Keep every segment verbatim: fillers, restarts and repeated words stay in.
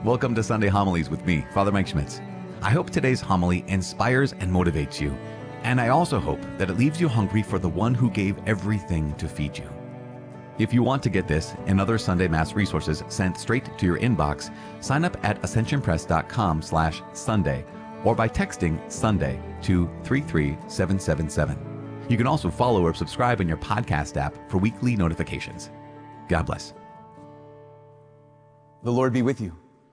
Welcome to Sunday Homilies with me, Father Mike Schmitz. I hope today's homily inspires and motivates you, and I also hope that it leaves you hungry for the one who gave everything to feed you. If you want to get this and other Sunday Mass resources sent straight to your inbox, sign up at ascensionpress.com slash Sunday or by texting Sunday to three three seven seven seven. You can also follow or subscribe in your podcast app for weekly notifications. God bless. The Lord be with you.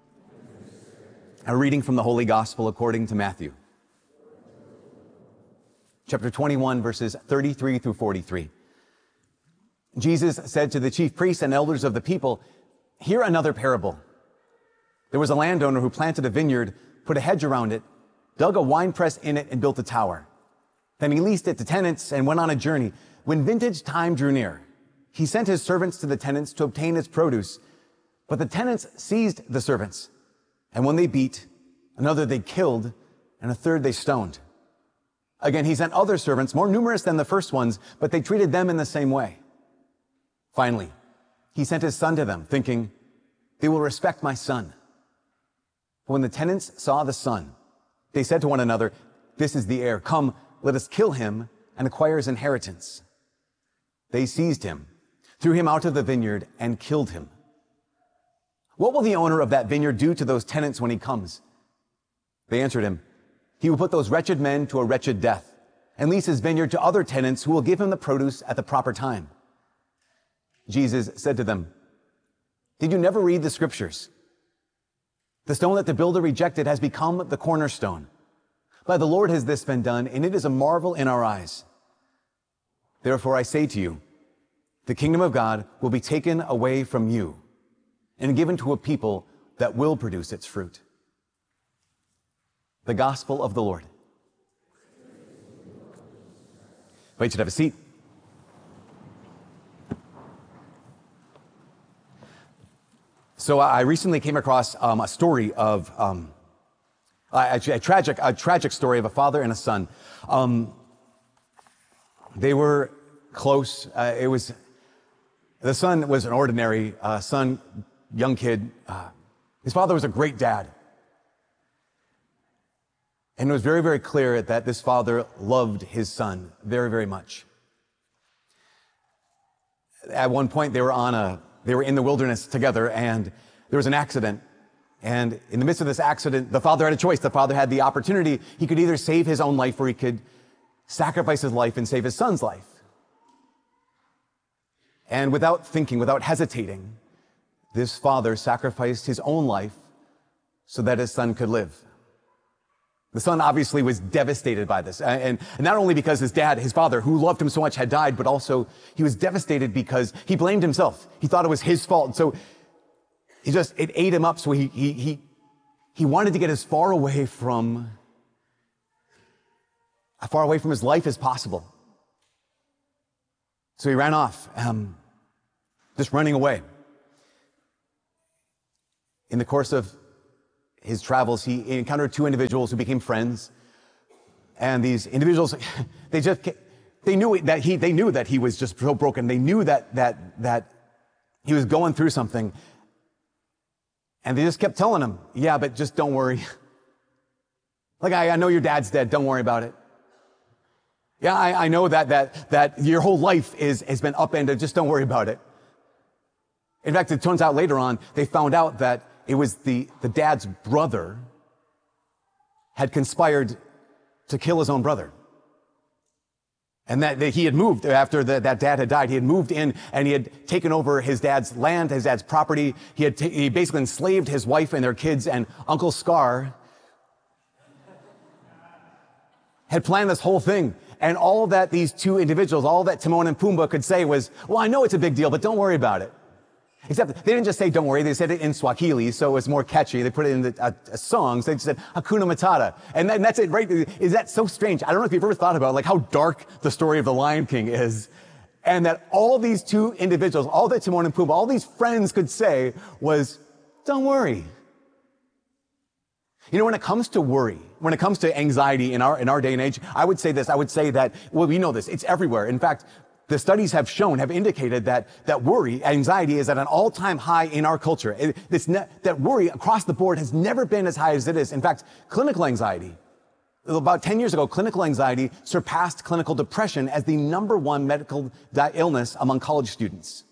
A reading from the Holy Gospel according to Matthew. Chapter twenty-one, verses thirty-three through forty-three. Jesus said to the chief priests and elders of the people, "Hear another parable. There was a landowner who planted a vineyard, put a hedge around it, dug a winepress in it, and built a tower. Then he leased it to tenants and went on a journey. When vintage time drew near, he sent his servants to the tenants to obtain his produce. But the tenants seized the servants, and one they beat, another they killed, and a third they stoned. Again, he sent other servants, more numerous than the first ones, but they treated them in the same way. Finally, he sent his son to them, thinking, 'They will respect my son.' But when the tenants saw the son, they said to one another, 'This is the heir. Come, let us kill him and acquire his inheritance.' They seized him, threw him out of the vineyard, and killed him. What will the owner of that vineyard do to those tenants when he comes?" They answered him, "He will put those wretched men to a wretched death and lease his vineyard to other tenants who will give him the produce at the proper time." Jesus said to them, "Did you never read the scriptures? The stone that the builder rejected has become the cornerstone. By the Lord has this been done, and it is a marvel in our eyes. Therefore I say to you, the kingdom of God will be taken away from you and given to a people that will produce its fruit." The Gospel of the Lord. Wait, you should have a seat. So I recently came across um, a story of um, a, a tragic, a tragic story of a father and a son. Um, they were close. Uh, it was the son was an ordinary uh, son. Young kid. Uh, his father was a great dad. And it was very, very clear that this father loved his son very, very much. At one point, they were on a, they were in the wilderness together, and there was an accident. And in the midst of this accident, the father had a choice. The father had the opportunity. He could either save his own life or he could sacrifice his life and save his son's life. And without thinking, without hesitating, this father sacrificed his own life so that his son could live. The son obviously was devastated by this. And, and not only because his dad, his father, who loved him so much, had died, but also he was devastated because he blamed himself. He thought it was his fault. And so he just, it ate him up. So he, he, he, he wanted to get as far away from, as far away from his life as possible. So he ran off, um, just running away. In the course of his travels, he encountered two individuals who became friends. And these individuals, they just, they knew that he, they knew that he was just so broken. They knew that, that, that he was going through something. And they just kept telling him, "Yeah, but just don't worry. Like, I, I know your dad's dead. Don't worry about it. Yeah, I, I know that, that, that your whole life is, has been upended. Just don't worry about it." In fact, it turns out later on, they found out that it was the, the dad's brother had conspired to kill his own brother. And that, that he had moved after the, that dad had died. He had moved in and he had taken over his dad's land, his dad's property. He had ta- he basically enslaved his wife and their kids, and Uncle Scar had planned this whole thing. And all that these two individuals, all that Timon and Pumbaa could say was, "Well, I know it's a big deal, but don't worry about it." Except they didn't just say "don't worry," they said it in Swahili, so it was more catchy. They put it in the uh, uh, songs. They just said "Hakuna Matata," and, that, and that's it, right? Is that so strange? I don't know if you've ever thought about like how dark the story of the Lion King is, and that all these two individuals, all that Timon and Pumbaa, all these friends could say was, "Don't worry." You know, when it comes to worry, when it comes to anxiety in our in our day and age, I would say this. I would say that, well, we know this. It's everywhere. In fact, the studies have shown, have indicated that, that worry, anxiety is at an all-time high in our culture. It, this ne- that worry across the board has never been as high as it is. In fact, clinical anxiety, about ten years ago, clinical anxiety surpassed clinical depression as the number one medical di- illness among college students.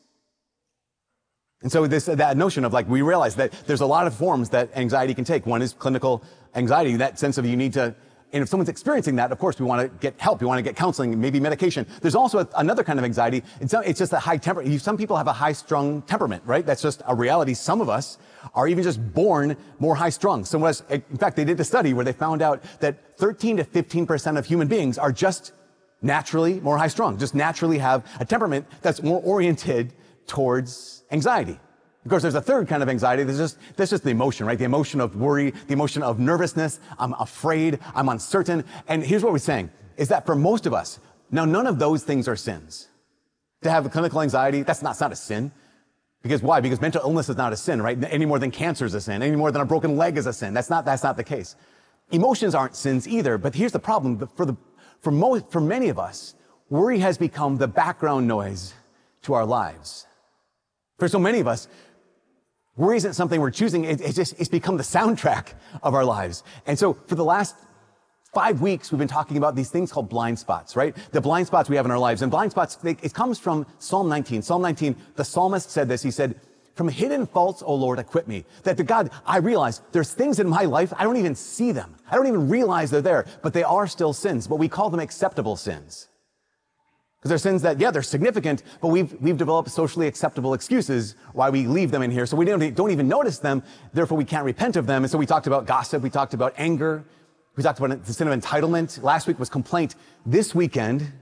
And so this, that notion of like, we realize that there's a lot of forms that anxiety can take. One is clinical anxiety, that sense of you need to, and if someone's experiencing that, of course, we want to get help. We want to get counseling, maybe medication. There's also a, another kind of anxiety. It's, it's just a high temper. Some people have a high-strung temperament, right? That's just a reality. Some of us are even just born more high-strung. Some of us, in fact, they did a study where they found out that thirteen to fifteen percent of human beings are just naturally more high-strung, just naturally have a temperament that's more oriented towards anxiety. Of course, there's a third kind of anxiety. There's just, that's just the emotion, right? The emotion of worry, the emotion of nervousness. I'm afraid. I'm uncertain. And here's what we're saying, is that for most of us, now none of those things are sins. To have clinical anxiety, that's not, that's not a sin. Because why? Because mental illness is not a sin, right? Any more than cancer is a sin. Any more than a broken leg is a sin. That's not, that's not the case. Emotions aren't sins either. But here's the problem. For the, for most, for many of us, worry has become the background noise to our lives. For so many of us, worry isn't something we're choosing. It, it's just, it's become the soundtrack of our lives. And so for the last five weeks, we've been talking about these things called blind spots, right? The blind spots we have in our lives. And blind spots, they, it comes from Psalm nineteen. Psalm nineteen, the psalmist said this. He said, from hidden faults, O Lord, acquit me. That the God, I realize there's things in my life, I don't even see them. I don't even realize they're there, but they are still sins. But we call them acceptable sins. Because they're sins that, yeah, they're significant, but we've, we've developed socially acceptable excuses why we leave them in here. So we don't, don't even notice them. Therefore, we can't repent of them. And so we talked about gossip. We talked about anger. We talked about the sin of entitlement. Last week was complaint. This weekend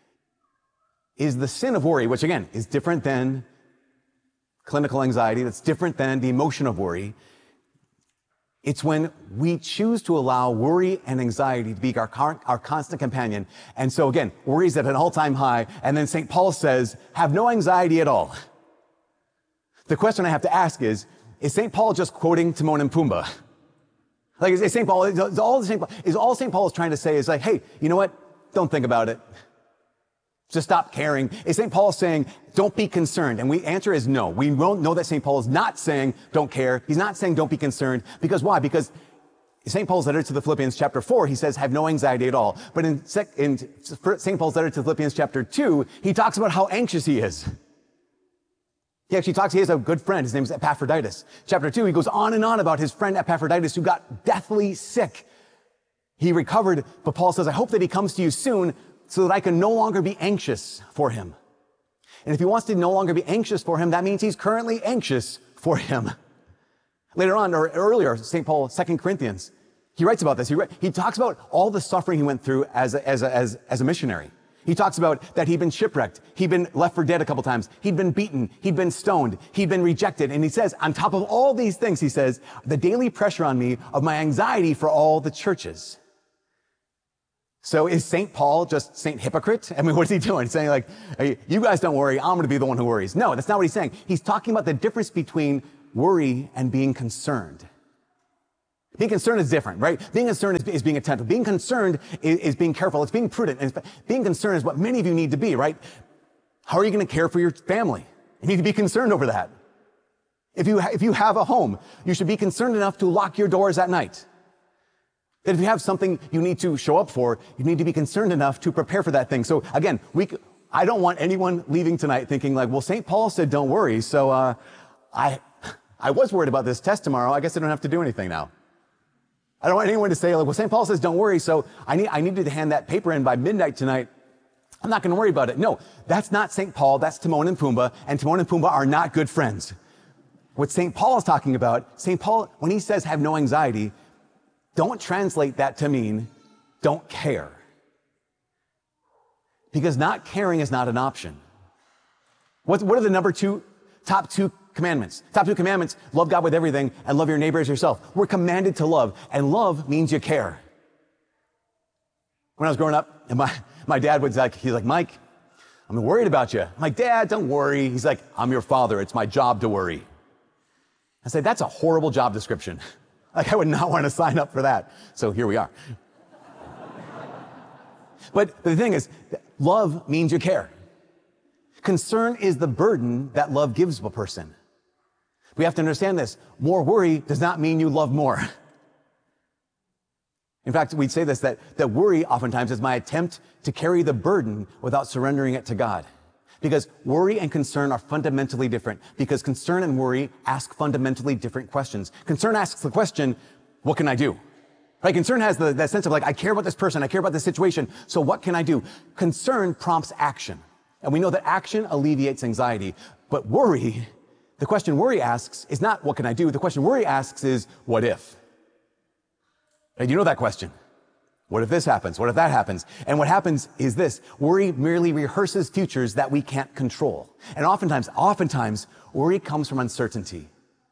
is the sin of worry, which again is different than clinical anxiety. That's different than the emotion of worry. It's when we choose to allow worry and anxiety to be our, our constant companion. And so again, worry is at an all-time high. And then Saint Paul says, have no anxiety at all. The question I have to ask is, is Saint Paul just quoting Timon and Pumbaa? Like, is Saint Paul, is all Saint Paul, is all Saint Paul is trying to say is like, hey, you know what? Don't think about it. Just stop caring. Is Saint Paul saying, don't be concerned? And we answer is no. We won't know that Saint Paul is not saying, don't care. He's not saying, don't be concerned. Because why? Because Saint Paul's letter to the Philippians chapter four, he says, have no anxiety at all. But in, in Saint Paul's letter to the Philippians chapter two, he talks about how anxious he is. He actually talks, he has a good friend. His name is Epaphroditus. Chapter two, he goes on and on about his friend Epaphroditus who got deathly sick. He recovered, but Paul says, I hope that he comes to you soon so that I can no longer be anxious for him. And if he wants to no longer be anxious for him, that means he's currently anxious for him. Later on, or earlier, Saint Paul, Second Corinthians, he writes about this. He, he talks about all the suffering he went through as a, as a, as, as a missionary. He talks about that he'd been shipwrecked. He'd been left for dead a couple times. He'd been beaten. He'd been stoned. He'd been rejected. And he says, on top of all these things, he says, the daily pressure on me of my anxiety for all the churches. So is Saint Paul just Saint Hypocrite? I mean, what is he doing? He's saying like, hey, you guys don't worry. I'm going to be the one who worries. No, that's not what he's saying. He's talking about the difference between worry and being concerned. Being concerned is different, right? Being concerned is, is being attentive. Being concerned is, is being careful. It's being prudent. And being concerned is what many of you need to be, right? How are you going to care for your family? You need to be concerned over that. If you, ha- if you have a home, you should be concerned enough to lock your doors at night. That if you have something you need to show up for, you need to be concerned enough to prepare for that thing. So again, we, I don't want anyone leaving tonight thinking like, well, Saint Paul said don't worry. So, uh, I, I was worried about this test tomorrow. I guess I don't have to do anything now. I don't want anyone to say like, well, Saint Paul says don't worry. So I need, I need to hand that paper in by midnight tonight. I'm not going to worry about it. No, that's not Saint Paul. That's Timon and Pumbaa. And Timon and Pumbaa are not good friends. What Saint Paul is talking about, Saint Paul, when he says have no anxiety, don't translate that to mean don't care. Because not caring is not an option. What, what are the number two, top two commandments? Top two commandments, love God with everything and love your neighbor as yourself. We're commanded to love, and love means you care. When I was growing up, and my, my dad would like, he's like, Mike, I'm worried about you. I'm like, Dad, don't worry. He's like, I'm your father. It's my job to worry. I said, that's a horrible job description. Like, I would not want to sign up for that. So here we are. But the thing is, love means you care. Concern is the burden that love gives a person. We have to understand this. More worry does not mean you love more. In fact, we'd say this, that, that worry oftentimes is my attempt to carry the burden without surrendering it to God. Because worry and concern are fundamentally different. Because concern and worry ask fundamentally different questions. Concern asks the question, what can I do? Right? Concern has the, that sense of like, I care about this person, I care about this situation, so what can I do? Concern prompts action. And we know that action alleviates anxiety. But worry, the question worry asks is not what can I do? The question worry asks is, what if? And you know that question. What if this happens? What if that happens? And what happens is this. Worry merely rehearses futures that we can't control. And oftentimes, oftentimes, worry comes from uncertainty.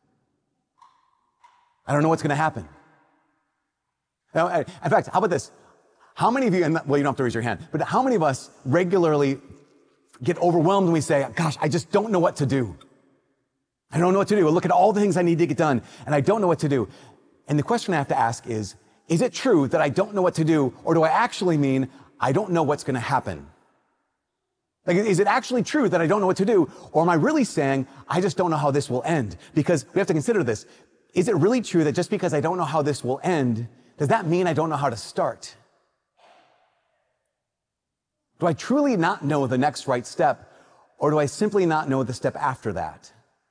I don't know what's going to happen. Now, in fact, how about this? How many of you, and well, you don't have to raise your hand, but how many of us regularly get overwhelmed when we say, gosh, I just don't know what to do. I don't know what to do. I look at all the things I need to get done, and I don't know what to do. And the question I have to ask is, is it true that I don't know what to do, or do I actually mean I don't know what's going to happen? Like, is it actually true that I don't know what to do, or am I really saying I just don't know how this will end? Because we have to consider this. Is it really true that just because I don't know how this will end, does that mean I don't know how to start? Do I truly not know the next right step, or do I simply not know the step after that?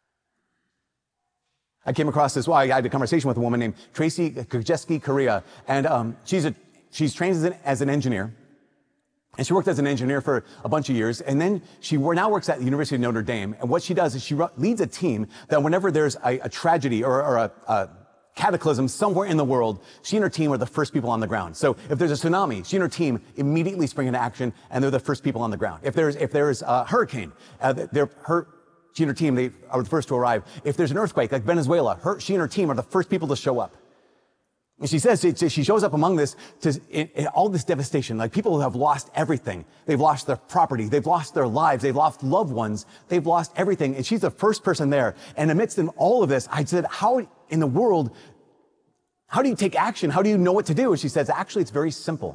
I came across this, well, I had a conversation with a woman named Tracy Kojeski-Correa, and um, she's a, she's trained as an, as an engineer, and she worked as an engineer for a bunch of years, and then she now works at the University of Notre Dame, and what she does is she leads a team that whenever there's a, a tragedy or, or a, a cataclysm somewhere in the world, she and her team are the first people on the ground. So if there's a tsunami, she and her team immediately spring into action, and they're the first people on the ground. If there's if there's a hurricane, uh, they're her. She and her team, they are the first to arrive. If there's an earthquake, like Venezuela, her, she and her team are the first people to show up. And she says, she shows up among this, to, in, in all this devastation, like people who have lost everything. They've lost their property. They've lost their lives. They've lost loved ones. They've lost everything. And she's the first person there. And amidst in all of this, I said, how in the world, how do you take action? How do you know what to do? And she says, actually, it's very simple.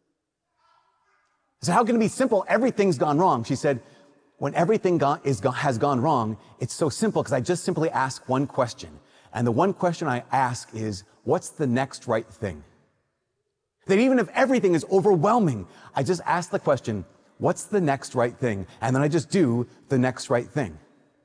I said, how can it be simple? Everything's gone wrong. She said, when everything gone, is, has gone wrong, it's so simple because I just simply ask one question. And the one question I ask is, what's the next right thing? That even if everything is overwhelming, I just ask the question, what's the next right thing? And then I just do the next right thing.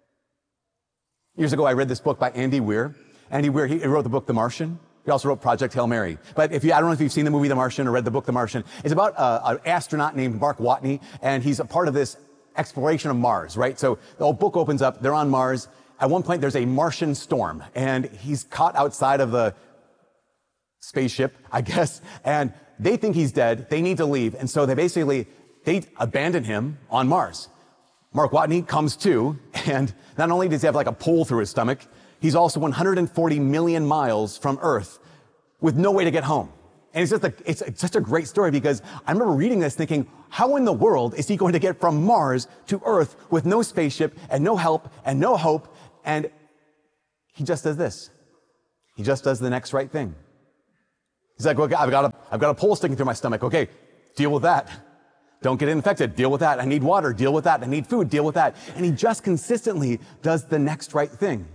Years ago, I read this book by Andy Weir. Andy Weir, he wrote the book The Martian. He also wrote Project Hail Mary. But if you, I don't know if you've seen the movie The Martian or read the book The Martian. It's about uh, an astronaut named Mark Watney, and he's a part of this exploration of Mars, right? So the whole book opens up, they're on Mars. At one point, there's a Martian storm, and he's caught outside of the spaceship, I guess, and they think he's dead. They need to leave, and so they basically, they abandon him on Mars. Mark Watney comes to, and not only does he have like a pole through his stomach, he's also one hundred forty million miles from Earth with no way to get home. And it's just a, it's, it's such a great story because I remember reading this thinking, how in the world is he going to get from Mars to Earth with no spaceship and no help and no hope? And he just does this. He just does the next right thing. He's like, okay, I've got a, I've got a pole sticking through my stomach. Okay, deal with that. Don't get infected. Deal with that. I need water. Deal with that. I need food. Deal with that. And he just consistently does the next right thing.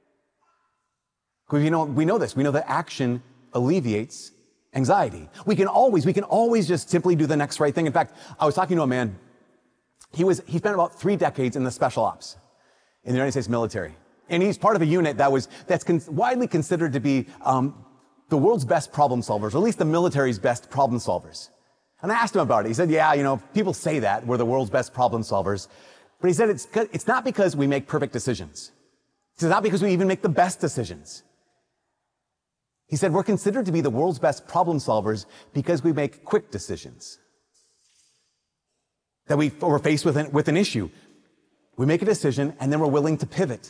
Because you know, we know this. We know that action alleviates anxiety. We can always, we can always just simply do the next right thing. In fact, I was talking to a man. He was, he spent about three decades in the special ops in the United States military. And he's part of a unit that was, that's con- widely considered to be, um, the world's best problem solvers, or at least the military's best problem solvers. And I asked him about it. He said, yeah, you know, people say that we're the world's best problem solvers. But he said, it's, it's not because we make perfect decisions. It's not because we even make the best decisions. He said, we're considered to be the world's best problem solvers because we make quick decisions. That we, we're faced with an, with an issue. We make a decision and then we're willing to pivot.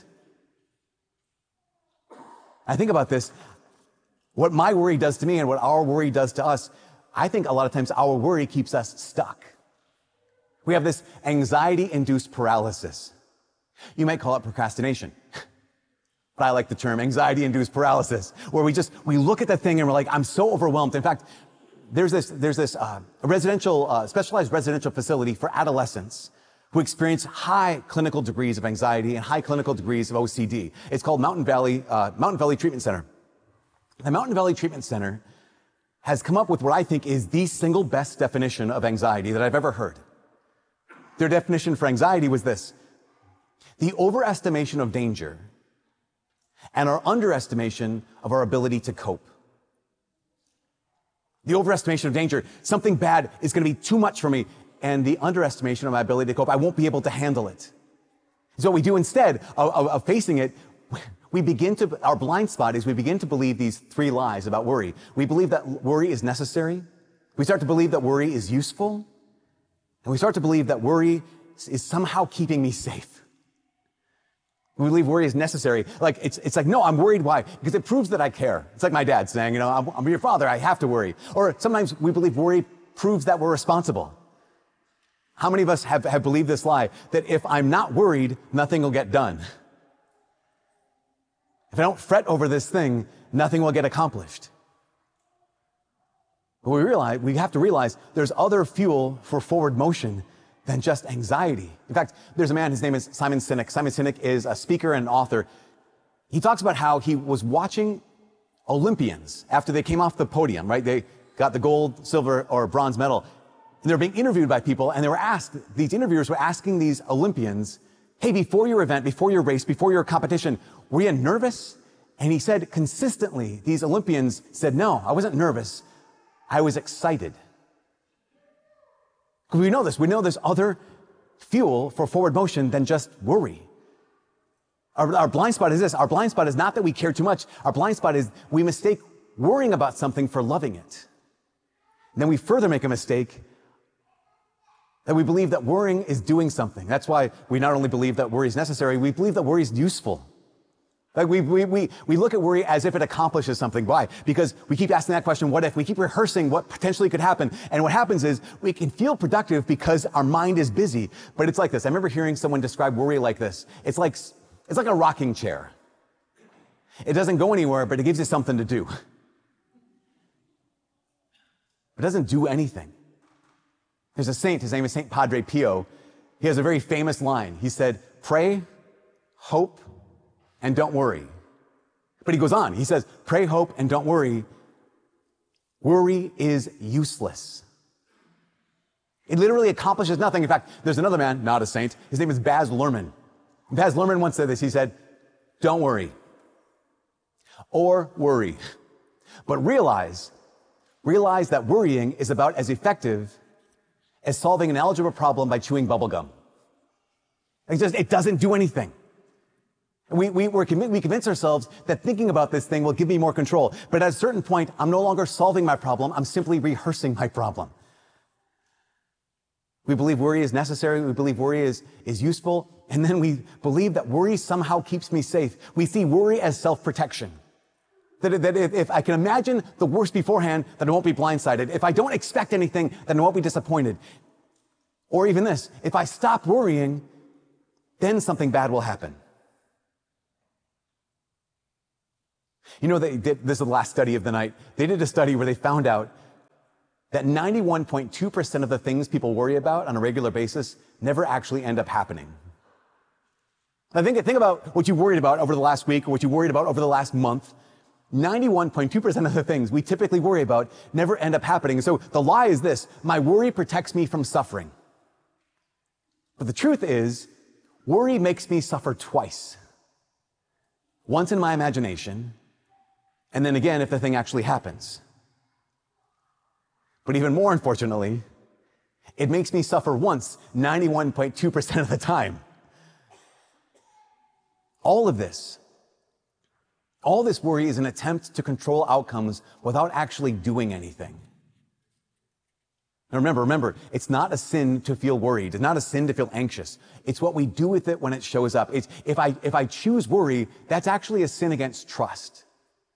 I think about this. What my worry does to me and what our worry does to us, I think a lot of times our worry keeps us stuck. We have this anxiety-induced paralysis. You might call it procrastination. But I like the term anxiety-induced paralysis, where we just, we look at the thing and we're like, I'm so overwhelmed. In fact, there's this, there's this uh, residential, uh, specialized residential facility for adolescents who experience high clinical degrees of anxiety and high clinical degrees of O C D. It's called Mountain Valley, uh, Mountain Valley Treatment Center. The Mountain Valley Treatment Center has come up with what I think is the single best definition of anxiety that I've ever heard. Their definition for anxiety was this: the overestimation of danger and our underestimation of our ability to cope. The overestimation of danger, something bad is going to be too much for me, and the underestimation of my ability to cope, I won't be able to handle it. So what we do instead of, of, of facing it, we begin to, our blind spot is we begin to believe these three lies about worry. We believe that worry is necessary. We start to believe that worry is useful. And we start to believe that worry is somehow keeping me safe. We believe worry is necessary. Like, it's, it's like, no, I'm worried. Why? Because it proves that I care. It's like my dad saying, you know, I'm, I'm your father. I have to worry. Or sometimes we believe worry proves that we're responsible. How many of us have, have believed this lie that if I'm not worried, nothing will get done? If I don't fret over this thing, nothing will get accomplished. But we realize, we have to realize there's other fuel for forward motion than just anxiety. In fact, there's a man, his name is Simon Sinek. Simon Sinek is a speaker and an author. He talks about how he was watching Olympians after they came off the podium, right? They got the gold, silver, or bronze medal. And they were being interviewed by people, and they were asked, these interviewers were asking these Olympians, hey, before your event, before your race, before your competition, were you nervous? And he said consistently, these Olympians said, no, I wasn't nervous. I was excited. Because we know this. We know there's other fuel for forward motion than just worry. Our, our blind spot is this. Our blind spot is not that we care too much. Our blind spot is we mistake worrying about something for loving it. And then we further make a mistake that we believe that worrying is doing something. That's why we not only believe that worry is necessary, we believe that worry is useful. Like we, we, we, we look at worry as if it accomplishes something. Why? Because we keep asking that question, what if? We keep rehearsing what potentially could happen. And what happens is we can feel productive because our mind is busy. But it's like this. I remember hearing someone describe worry like this. It's like, it's like a rocking chair. It doesn't go anywhere, but it gives you something to do. It doesn't do anything. There's a saint, his name is Saint Padre Pio. He has a very famous line. He said, pray, hope, and don't worry. But he goes on. He says, pray, hope, and don't worry. Worry is useless. It literally accomplishes nothing. In fact, there's another man, not a saint. His name is Baz Luhrmann. Baz Luhrmann once said this. He said, don't worry. Or worry. But realize, realize that worrying is about as effective as solving an algebra problem by chewing bubble gum. It just, it doesn't do anything. We, we, we're, we convince ourselves that thinking about this thing will give me more control. But at a certain point, I'm no longer solving my problem. I'm simply rehearsing my problem. We believe worry is necessary. We believe worry is, is useful. And then we believe that worry somehow keeps me safe. We see worry as self-protection. That, that if, if I can imagine the worst beforehand, then I won't be blindsided. If I don't expect anything, then I won't be disappointed. Or even this, if I stop worrying, then something bad will happen. You know, they did, this is the last study of the night. They did a study where they found out that ninety-one point two percent of the things people worry about on a regular basis never actually end up happening. Now think, think about what you worried about over the last week or what you worried about over the last month. ninety-one point two percent of the things we typically worry about never end up happening. So the lie is this: my worry protects me from suffering. But the truth is, worry makes me suffer twice. Once in my imagination, and then again if the thing actually happens. But even more unfortunately, it makes me suffer once ninety-one point two percent of the time. All of this, all this worry is an attempt to control outcomes without actually doing anything. Now remember, remember, it's not a sin to feel worried. It's not a sin to feel anxious. It's what we do with it when it shows up. It's, if I, if I choose worry, that's actually a sin against trust.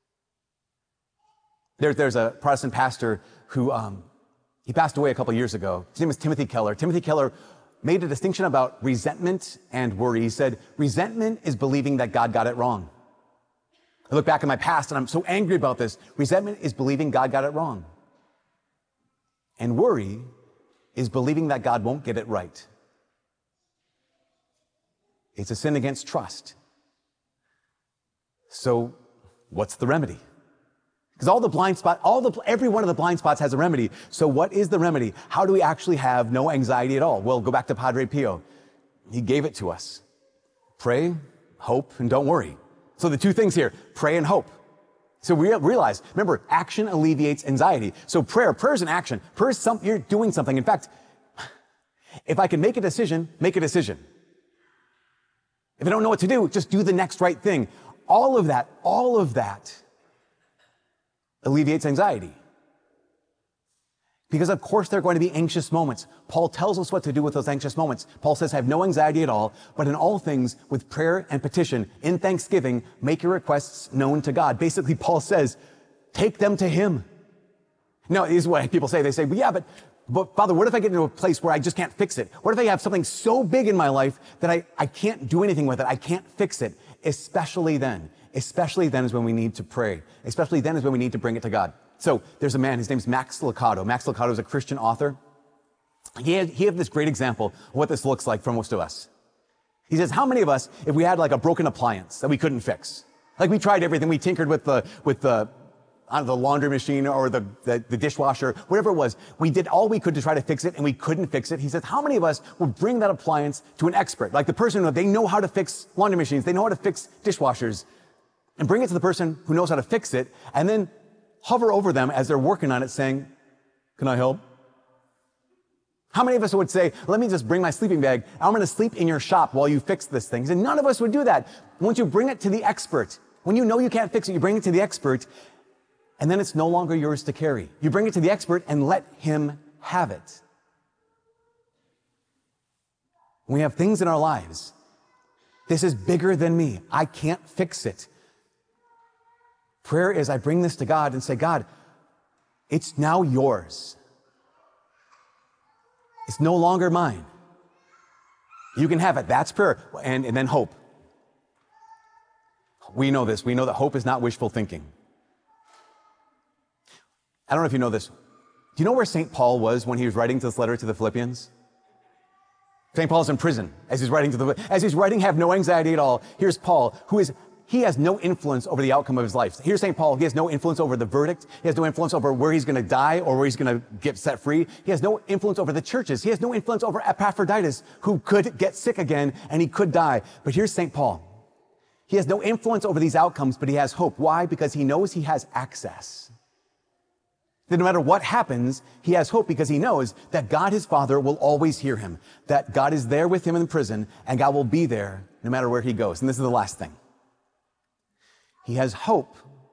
There, there's a Protestant pastor who, um, he passed away a couple years ago. His name is Timothy Keller. Timothy Keller made a distinction about resentment and worry. He said, resentment is believing that God got it wrong. I look back in my past and I'm so angry about this. Resentment is believing God got it wrong. And worry is believing that God won't get it right. It's a sin against trust. So what's the remedy? Because all the blind spot, all the, every one of the blind spots has a remedy. So what is the remedy? How do we actually have no anxiety at all? Well, go back to Padre Pio. He gave it to us. Pray, hope, and don't worry. So the two things here, pray and hope. So we realize, remember, action alleviates anxiety. So prayer, prayer is an action. Prayer is some, you're doing something. In fact, if I can make a decision, make a decision. If I don't know what to do, just do the next right thing. All of that, all of that alleviates anxiety. Because of course there are going to be anxious moments. Paul tells us what to do with those anxious moments. Paul says, have no anxiety at all, but in all things, with prayer and petition, in thanksgiving, make your requests known to God. Basically, Paul says, take them to him. Now, this is what people say. They say, well, yeah, but, but Father, what if I get into a place where I just can't fix it? What if I have something so big in my life that I, I can't do anything with it? I can't fix it. Especially then. Especially then is when we need to pray. Especially then is when we need to bring it to God. So there's a man, his name's Max Lucado. Max Lucado is a Christian author. He had, he had this great example of what this looks like for most of us. He says, how many of us, if we had like a broken appliance that we couldn't fix, like we tried everything, we tinkered with the, with the, I don't know, the laundry machine or the, the, the dishwasher, whatever it was, we did all we could to try to fix it and we couldn't fix it. He says, how many of us would bring that appliance to an expert, like the person who, they know how to fix laundry machines, they know how to fix dishwashers, and bring it to the person who knows how to fix it, and then hover over them as they're working on it saying, can I help? How many of us would say, let me just bring my sleeping bag. I'm going to sleep in your shop while you fix this thing. And none of us would do that. Once you bring it to the expert, when you know you can't fix it, you bring it to the expert, and then it's no longer yours to carry. You bring it to the expert and let him have it. We have things in our lives. This is bigger than me. I can't fix it. Prayer is I bring this to God and say, God, it's now yours. It's no longer mine. You can have it. That's prayer. And, and then hope. We know this. We know that hope is not wishful thinking. I don't know if you know this. Do you know where Saint Paul was when he was writing this letter to the Philippians? Saint Paul's in prison as he's writing to the, as he's writing, have no anxiety at all. Here's Paul, who is He has no influence over the outcome of his life. Here's Saint Paul. He has no influence over the verdict. He has no influence over where he's going to die or where he's going to get set free. He has no influence over the churches. He has no influence over Epaphroditus, who could get sick again and he could die. But here's Saint Paul. He has no influence over these outcomes, but he has hope. Why? Because he knows he has access. That no matter what happens, he has hope because he knows that God, his Father, will always hear him. That God is there with him in prison and God will be there no matter where he goes. And this is the last thing. He has hope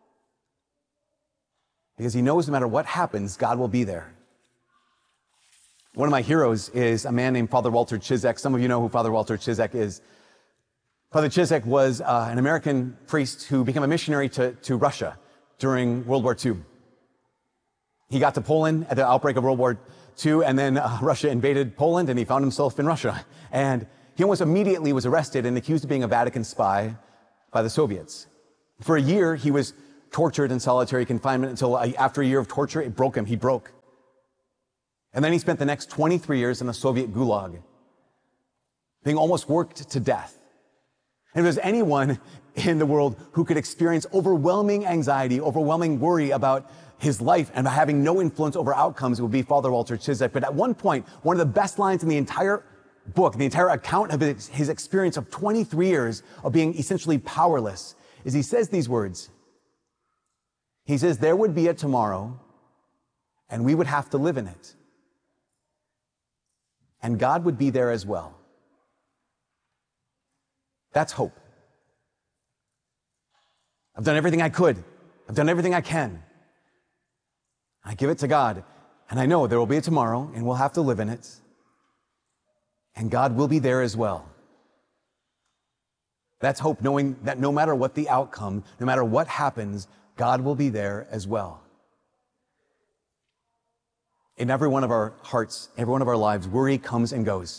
because he knows no matter what happens, God will be there. One of my heroes is a man named Father Walter Ciszek. Some of you know who Father Walter Ciszek is. Father Ciszek was uh, an American priest who became a missionary to, to Russia during World War Two. He got to Poland at the outbreak of World War Two, and then uh, Russia invaded Poland, and he found himself in Russia. And he almost immediately was arrested and accused of being a Vatican spy by the Soviets. For a year, he was tortured in solitary confinement until after a year of torture, it broke him. He broke. And then he spent the next twenty-three years in the Soviet gulag, being almost worked to death. And if there's anyone in the world who could experience overwhelming anxiety, overwhelming worry about his life and having no influence over outcomes, it would be Father Walter Ciszek. But at one point, one of the best lines in the entire book, the entire account of his, his experience of twenty-three years of being essentially powerless, is he says these words. He says, there would be a tomorrow, and we would have to live in it. And God would be there as well. That's hope. I've done everything I could. I've done everything I can. I give it to God, and I know there will be a tomorrow, and we'll have to live in it. And God will be there as well. That's hope, knowing that no matter what the outcome, no matter what happens, God will be there as well. In every one of our hearts, every one of our lives, worry comes and goes.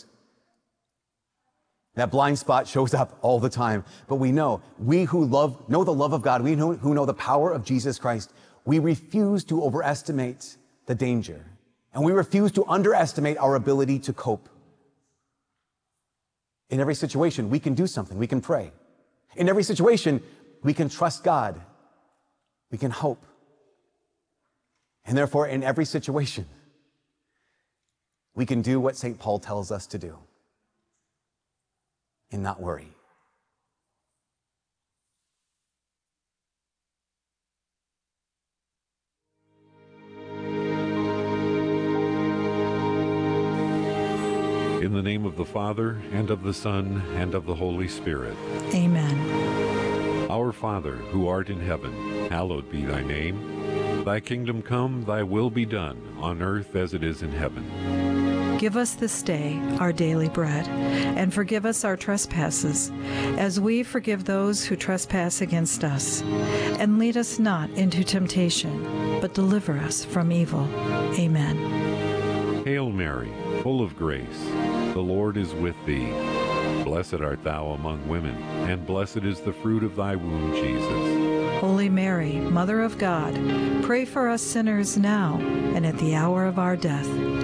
That blind spot shows up all the time. But we know, we who love, know the love of God, we know, who know the power of Jesus Christ, we refuse to overestimate the danger. And we refuse to underestimate our ability to cope. In every situation, we can do something. We can pray. In every situation, we can trust God. We can hope. And therefore, in every situation, we can do what Saint Paul tells us to do and not worry. In the name of the Father, and of the Son, and of the Holy Spirit. Amen. Our Father, who art in heaven, hallowed be thy name. Thy kingdom come, thy will be done, on earth as it is in heaven. Give us this day our daily bread, and forgive us our trespasses, as we forgive those who trespass against us. And lead us not into temptation, but deliver us from evil. Amen. Hail Mary, full of grace, the Lord is with thee. Blessed art thou among women, and blessed is the fruit of thy womb, Jesus. Holy Mary, Mother of God, pray for us sinners now and at the hour of our death.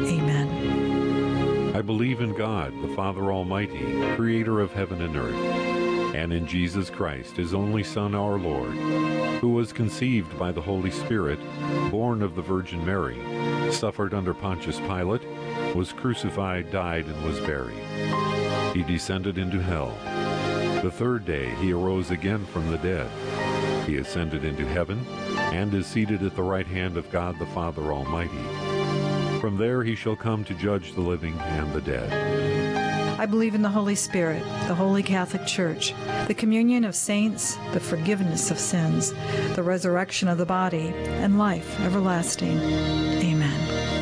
Amen. I believe in God, the Father Almighty, creator of heaven and earth, and in Jesus Christ, his only Son, our Lord, who was conceived by the Holy Spirit, born of the Virgin Mary, suffered under Pontius Pilate, was crucified, died, and was buried. He descended into hell. The third day he arose again from the dead. He ascended into heaven, and is seated at the right hand of God the Father Almighty. From there he shall come to judge the living and the dead. I believe in the Holy Spirit, the Holy Catholic Church, the communion of saints, the forgiveness of sins, the resurrection of the body, and life everlasting. Amen.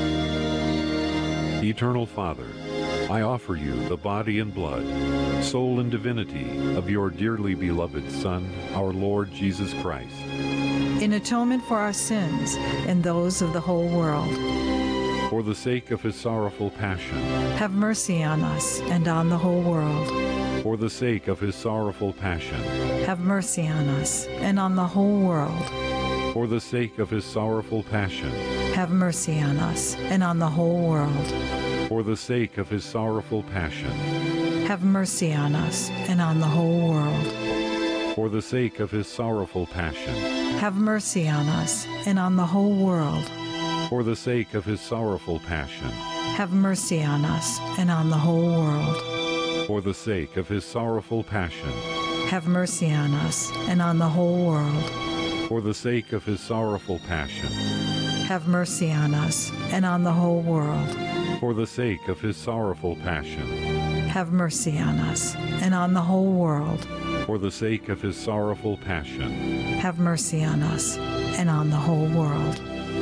Eternal Father, I offer you the body and blood, soul and divinity of your dearly beloved Son, our Lord Jesus Christ, in atonement for our sins and those of the whole world. For the sake of his sorrowful passion, have mercy on us and on the whole world. For the sake of his sorrowful passion, have mercy on us and on the whole world. For the sake of his sorrowful passion, have mercy on us and on the whole world. For the sake of his sorrowful passion, have mercy on us and on the whole world. For the sake of his sorrowful passion, have mercy on us and on the whole world. For the sake of his sorrowful passion, have mercy on us and on the whole world. For the sake of his sorrowful passion, have mercy on us and on the whole world. For the sake of his sorrowful passion, have mercy on us and on the whole world. For the sake of his sorrowful passion, have mercy on us and on the whole world. For the sake of his sorrowful passion, have mercy on us and on the whole world.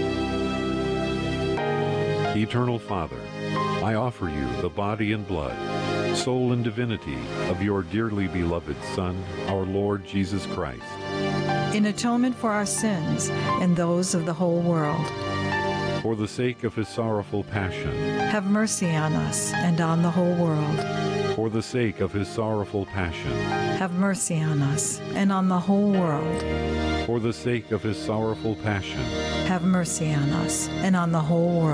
Eternal Father, I offer you the body and blood, soul and divinity of your dearly beloved Son, our Lord Jesus Christ, in atonement for our sins and those of the whole world. For the sake of his sorrowful passion, have mercy on us and on the whole world. For the sake of his sorrowful passion, have mercy on us and on the whole world. For the sake of his sorrowful passion, have mercy on us and on the whole world.